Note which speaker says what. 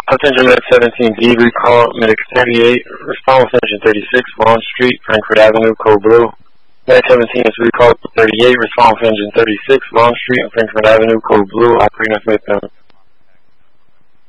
Speaker 1: Attention Med 17D, recall Medic 38, respond with engine 36, Vaughn Street, Frankfurt Avenue, Code Blue. Med 17 is recalled 38, respond with engine 36, Vaughn Street and Frankfurt Avenue, Code Blue, operating as midbound.